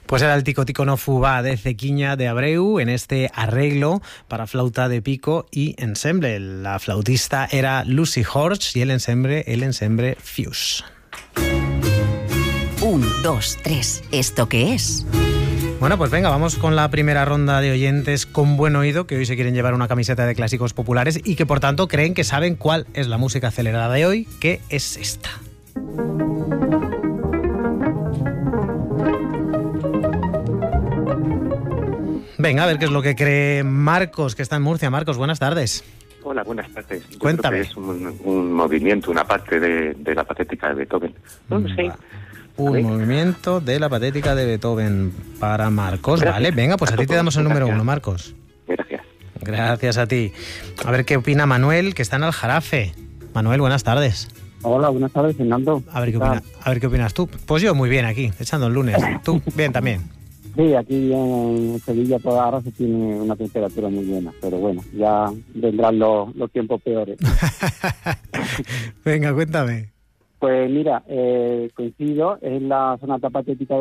Pues era el Tico Tico no Fubá de Cequiña de Abreu en este arreglo para flauta de pico y ensemble. La flautista era Lucy Horch y el ensemble Fuse. 1, 2, 3. ¿Esto qué es? Bueno, pues venga, vamos con la primera ronda de oyentes con buen oído que hoy se quieren llevar una camiseta de clásicos populares y que por tanto creen que saben cuál es la música acelerada de hoy, que es esta. Venga, a ver qué es lo que cree Marcos, que está en Murcia. Marcos, buenas tardes. Hola, buenas tardes. Yo Cuéntame. creo que es un movimiento, una parte de la patética de Beethoven. No lo sé. Un movimiento de la patética de Beethoven para Marcos. Gracias. Vale, venga, pues a ti te damos el número 1, Marcos. Gracias. Gracias a ti. A ver qué opina Manuel, que está en Aljarafe. Manuel, buenas tardes. Hola, buenas tardes, Fernando. A ver qué opinas tú. Pues yo muy bien aquí, echando el lunes. ¿Tú? Bien también. Sí, aquí en Sevilla toda ahora se tiene una temperatura muy buena, pero bueno, ya vendrán los tiempos peores. Venga, cuéntame. Pues mira, coincido, es la sonata patética